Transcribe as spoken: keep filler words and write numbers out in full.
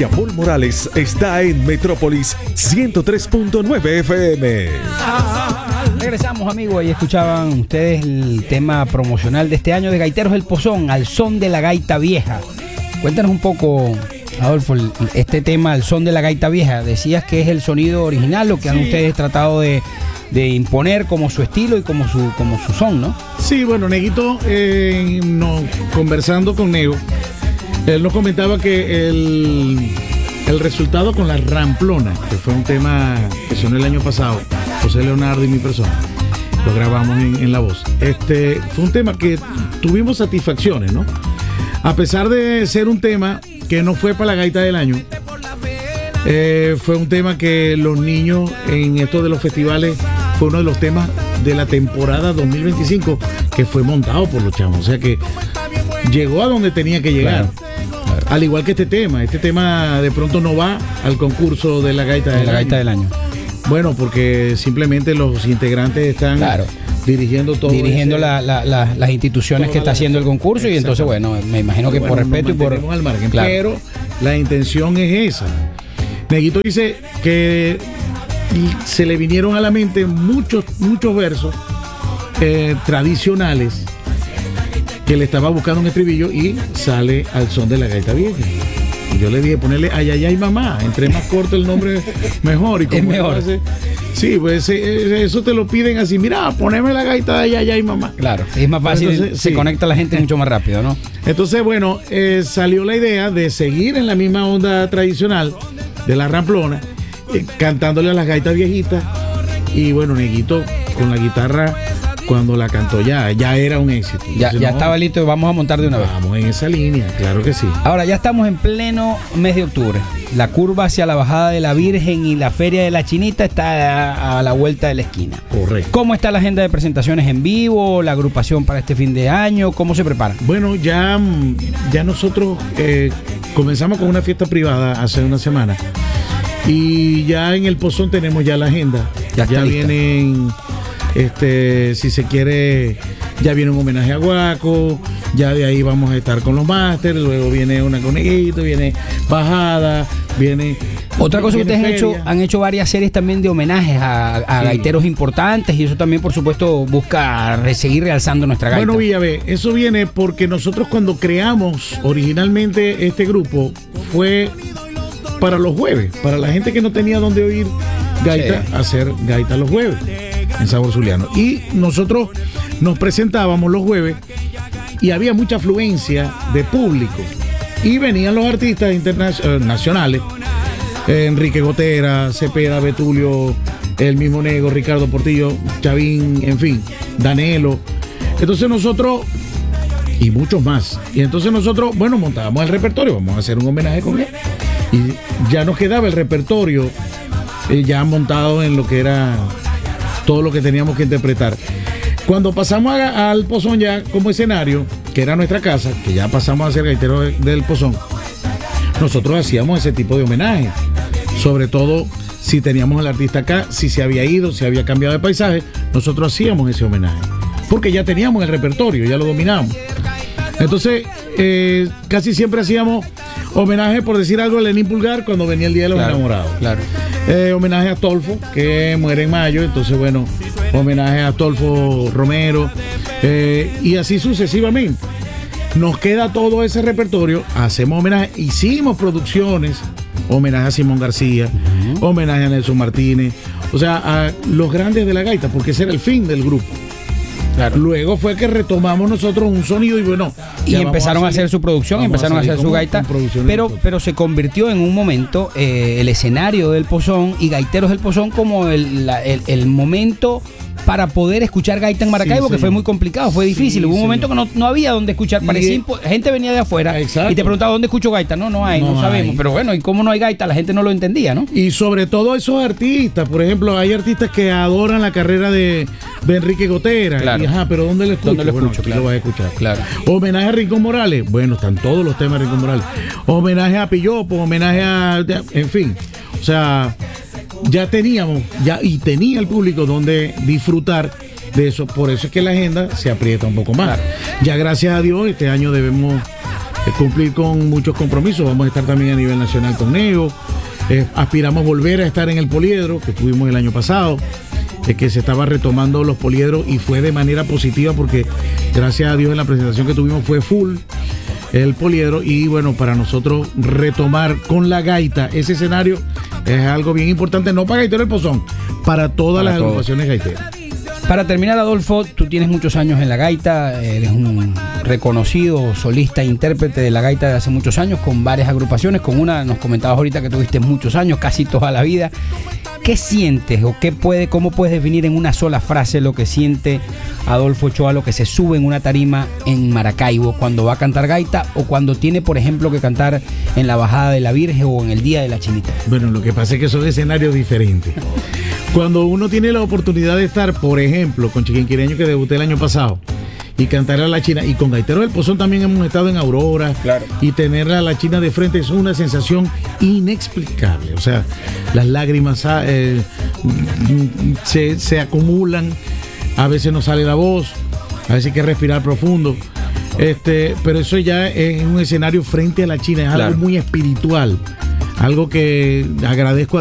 Paul Morales está en Metrópolis ciento tres punto nueve F M. Regresamos, amigos, y escuchaban ustedes el tema promocional de este año de Gaiteros del Pozón, Al Son de la Gaita Vieja. Cuéntanos un poco, Adolfo, este tema Al Son de la Gaita Vieja. Decías que es el sonido original, lo que han sí. ustedes tratado de, de imponer como su estilo y como su, como su son, ¿no? Sí, bueno, Neguito, eh, no, conversando con Nego, él nos comentaba que el, el resultado con la Ramplona, que fue un tema que sonó el año pasado, José Leonardo y mi persona, lo grabamos en, en La Voz. Este fue un tema que tuvimos satisfacciones, ¿no? A pesar de ser un tema que no fue para la gaita del año, eh, fue un tema que los niños en esto de los festivales fue uno de los temas de la temporada dos mil veinticinco que fue montado por los chamos. O sea que llegó a donde tenía que llegar. Claro, claro. Al igual que este tema. Este tema de pronto no va al concurso de la gaita del, de la año. Gaita del año. Bueno, porque simplemente los integrantes están claro. dirigiendo todo. Dirigiendo ese, la, la, la, las instituciones que está haciendo el concurso y entonces, bueno, me imagino que bueno, por respeto y por... al margen, claro. Pero la intención es esa. Neguito dice que se le vinieron a la mente muchos, muchos versos eh, tradicionales que le estaba buscando un estribillo y sale Al Son de la Gaita Vieja. Y yo le dije, ponerle ay, ay, ay, mamá. Entre más corto el nombre, mejor. Y como es mejor. Hace, sí, pues eso te lo piden así. Mira, poneme la gaita de ay, ay, ay, mamá. Claro, es más fácil, entonces, se sí. conecta la gente mucho más rápido, ¿no? Entonces, bueno, eh, salió la idea de seguir en la misma onda tradicional de la Ramplona, eh, cantándole a las gaitas viejitas. Y bueno, Neguito con la guitarra, cuando la cantó ya, ya era un éxito. Ya, Entonces, ya no, estaba listo y vamos a montar de una vez. Vamos en esa línea, claro que sí. Ahora, ya estamos en pleno mes de octubre. La curva hacia la bajada de la Virgen y la Feria de la Chinita está a, a la vuelta de la esquina. Correcto. ¿Cómo está la agenda de presentaciones en vivo, la agrupación para este fin de año? ¿Cómo se prepara? Bueno, ya, ya nosotros eh, comenzamos con una fiesta privada hace una semana. Y ya en el Pozón tenemos ya la agenda. Ya, ya vienen... Este, si se quiere, ya viene un homenaje a Guaco, ya de ahí vamos a estar con los másteres, luego viene una con Neguito, viene bajada, viene... Otra cosa que ustedes han hecho, han hecho varias series también de homenajes a, a sí. gaiteros importantes y eso también, por supuesto, busca seguir realzando nuestra gaita. Bueno, Villavé, eso viene porque nosotros cuando creamos originalmente este grupo fue para los jueves, para la gente que no tenía dónde oír gaita, sí. hacer gaita los jueves en Sabor Zuliano. Y nosotros nos presentábamos los jueves y había mucha afluencia de público. Y venían los artistas internacionales, eh, Enrique Gotera, Cepeda, Betulio, el mismo Nego, Ricardo Portillo, Chavín, en fin, Danelo. Entonces nosotros, y muchos más. Y entonces nosotros, bueno, montábamos el repertorio, vamos a hacer un homenaje con él. Y ya nos quedaba el repertorio eh, ya montado en lo que era todo lo que teníamos que interpretar. Cuando pasamos a, al Pozón ya como escenario, que era nuestra casa, que ya pasamos a ser gaiteros del Pozón, nosotros hacíamos ese tipo de homenaje. Sobre todo si teníamos al artista acá, si se había ido, si había cambiado de paisaje, nosotros hacíamos ese homenaje. Porque ya teníamos el repertorio, ya lo dominamos. Entonces, eh, casi siempre hacíamos homenaje, por decir algo, a Lenín Pulgar cuando venía el Día de los claro, Enamorados. Claro. Eh, homenaje a Astolfo, que muere en mayo, entonces bueno, homenaje a Astolfo Romero, eh, y así sucesivamente. Nos queda todo ese repertorio, hacemos homenaje, hicimos producciones, homenaje a Simón García, uh-huh. homenaje a Nelson Martínez, o sea, a los grandes de la gaita, porque ese era el fin del grupo. Claro. Luego fue que retomamos nosotros un sonido y bueno. Y empezaron a, a hacer su producción, empezaron a, a hacer su gaita, pero, pero se convirtió en un momento eh, el escenario del Pozón y Gaiteros del Pozón como el, la, el, el momento para poder escuchar gaita en Maracaibo, sí, que fue muy complicado, fue difícil. Sí, Hubo un momento sí. que no, no había donde escuchar, parecía impo- gente venía de afuera. Exacto. Y te preguntaba ¿dónde escucho gaita? No, no hay, no, no sabemos. Hay. Pero bueno, y como no hay gaita, la gente no lo entendía, ¿no? Y sobre todo esos artistas, por ejemplo, hay artistas que adoran la carrera de, de Enrique Gotera. Claro. Y, ajá, pero ¿dónde lo escucho? ¿Dónde lo escucho? Bueno, claro. lo vas a escuchar. Claro. Homenaje a Rincón Morales. Bueno, están todos los temas de Rincón Morales. Homenaje a Pillopo, homenaje a... En fin, o sea, ya teníamos, ya y tenía el público donde disfrutar de eso. Por eso es que la agenda se aprieta un poco más. Claro. Ya gracias a Dios este año debemos eh, cumplir con muchos compromisos. Vamos a estar también a nivel nacional con ellos. Eh, aspiramos volver a estar en el poliedro que tuvimos el año pasado, eh, que se estaba retomando los poliedros y fue de manera positiva porque gracias a Dios en la presentación que tuvimos fue full el poliedro. Y bueno, para nosotros retomar con la gaita ese escenario es algo bien importante, no para Gaitero El Pozón, para todas para las todos. agrupaciones gaiteras. Para terminar, Adolfo, tú tienes muchos años en la gaita, eres un reconocido solista e intérprete de la gaita de hace muchos años, con varias agrupaciones, con una nos comentabas ahorita que tuviste muchos años, casi toda la vida. ¿Qué sientes o qué puede, cómo puedes definir en una sola frase lo que siente Adolfo Ochoa, lo que se sube en una tarima en Maracaibo cuando va a cantar gaita o cuando tiene, por ejemplo, que cantar en la Bajada de la Virgen o en el Día de la Chinita? Bueno, lo que pasa es que son escenarios diferentes. Cuando uno tiene la oportunidad de estar, por ejemplo, con Chiquinquireño, que debuté el año pasado, y cantar a la China, y con Gaiteros del Pozón también hemos estado en Aurora, claro. Y tenerla a la China de frente es una sensación inexplicable. O sea, las lágrimas eh, se, se acumulan, a veces no sale la voz, a veces hay que respirar profundo. Este, pero eso ya es un escenario frente a la China, es claro. Algo muy espiritual, algo que agradezco a